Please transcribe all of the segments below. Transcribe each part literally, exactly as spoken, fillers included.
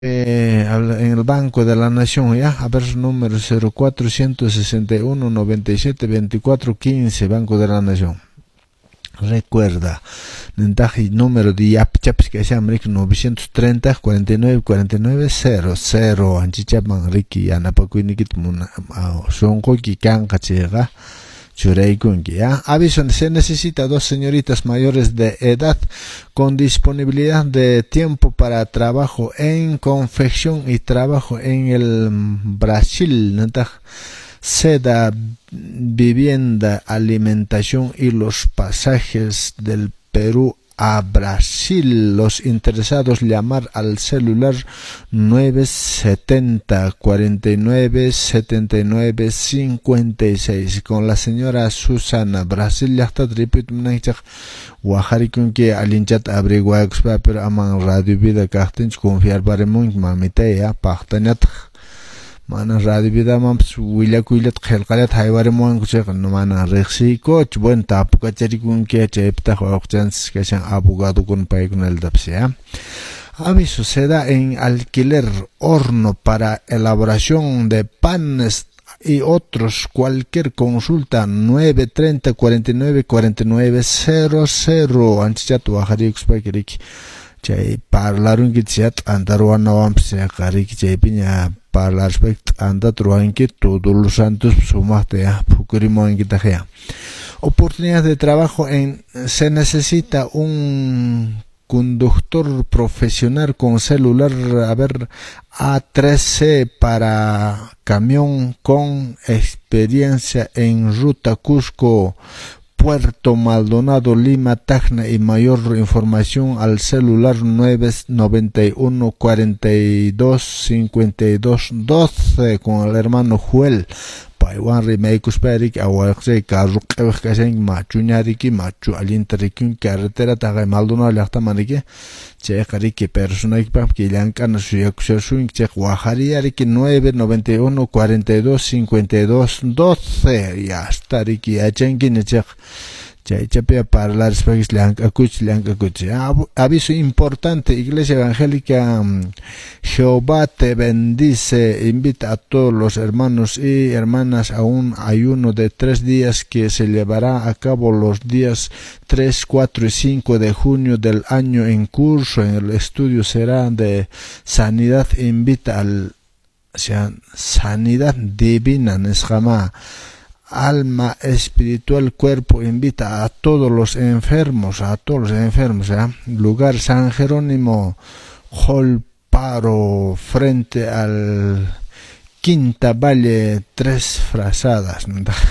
Eh, en el Banco de la Nación, ya, a ver, número cero cuatro seis uno nueve siete veinticuatro quince, Banco de la Nación. Recuerda, nentaji número de yapchaps que se llama novecientos treinta cuarenta y nueve cuarenta y nueve cero cero, anchichapan riki anapakuinikit muna sonko kikan kachega. ¿Ya? Aviso, se necesita dos señoritas mayores de edad con disponibilidad de tiempo para trabajo en confección y trabajo en el Brasil, seda, vivienda, alimentación y los pasajes del Perú a Brasil. Los interesados llamar al celular nueve setenta cuarenta y nueve setenta y nueve cincuenta y seis con la señora Susana. Brasil ya está repito menajak wajarikun que alinchat abriguaxpa pero aman radio vida kahtinch confiar baremung mamita ya pahtanat mana radio vida mams willa kuilat khelqalat haywaremuan kuchaq no mana rexi coach buen tapuka charikun que chepta hoqchans que sean abogado con paikun el dapsia. Aviso, se da en alquiler horno para elaboración de panes y otros. Cualquier consulta nueve treinta cuarenta y nueve cuarenta y nueve cero cero. Anchatu ajarix pakirik chay parlarun gitchat andaruan nawamps akarik chay piña para respect anda truanque todos los santos sumaste a pukurimoan gitajea. Oportunidades de trabajo en se necesita un conductor profesional con celular, a ver, A tres C para camión con experiencia en ruta Cusco, Puerto Maldonado, Lima, Tacna y mayor información al celular nueve noventa y uno cuarenta y dos cincuenta y dos doce con el hermano Joel. Paiwan Remaikus Perik, Awarxe, Carruc, Evcasen, Machu Ñariki, Machu Alintariki, Carretera, Taga Maldonado, Lachtamaniki, Chejariki, Persona que Lancan, Suyakushun, Chek Wahariariki, nueve noventa y uno cuarenta y dos cincuenta y dos doce, y hasta Riki, Achenkin, Chek. Chapea para la respecto aviso importante, Iglesia Evangélica Jehová te bendice, invita a todos los hermanos y hermanas a un ayuno de tres días que se llevará a cabo los días tres, cuatro y cinco de junio del año en curso. En el estudio será de sanidad, invita al o sea, sanidad divina, Nesjamá, alma espiritual, cuerpo, invita a todos los enfermos, a todos los enfermos, ¿eh? Lugar San Jerónimo, Holparo, frente al Quinta Valle, Tres Frazadas.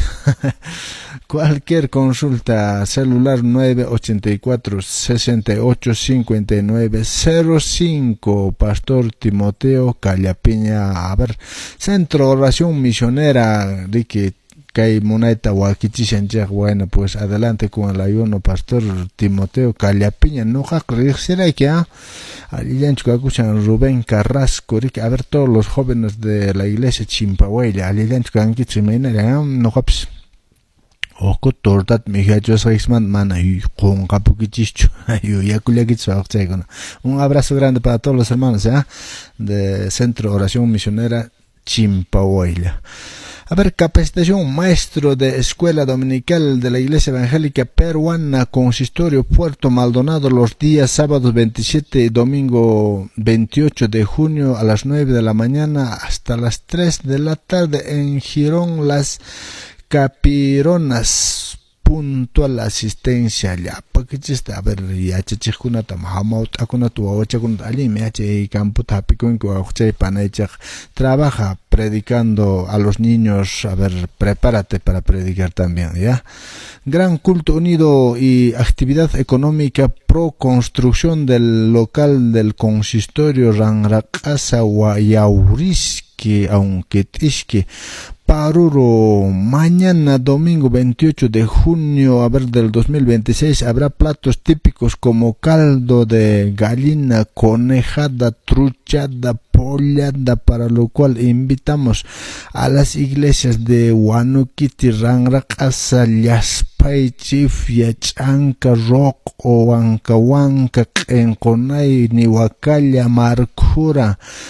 Cualquier consulta, celular nueve ochenta y cuatro sesenta y ocho cincuenta y nueve cero cinco, Pastor Timoteo Callapiña. A ver, Centro Oración Misionera, Ricky Kay Moneta Wakichishanjak. Bueno, pues adelante con el ayuno, Pastor Timoteo Callapiña. No será que a Alilanchucacuchan Rubén Carrasco, a ver, todos los jóvenes de la iglesia Chimpahuela, Alilanchucanquichimena, no haps. Oco tortat mijachos reisman mana y con capuquichicho yo ya culiaquicho. Un abrazo grande para todos los hermanos, ¿eh? De Centro Oración Misionera Chimpahuela. A ver, capacitación, maestro de escuela dominical de la Iglesia Evangélica Peruana, Consistorio Puerto Maldonado, los días sábados veintisiete y domingo veintiocho de junio a las nueve de la mañana hasta las tres de la tarde en Girón Las Capironas. Puntual asistencia ya, porque chiste, a ver, ya chechikuna tamahamaut akuna tu awachakun alime h campo tapikun que awachay panaychak trabaja predicando a los niños. A ver, prepárate para predicar también, ya. Gran culto unido y actividad económica pro construcción del local del consistorio Ranracasa Guayauriski, aunque tisque Paruro. Mañana domingo veintiocho de junio, a ver, del dos mil veintiséis, habrá platos típicos como caldo de gallina, conejada, truchada, pollada, para lo cual invitamos a las iglesias de Huanuquiti, Ranracasa, Llaspa, paychif yach'anka roq o wanka wanka q'inqunay niwakalla markhura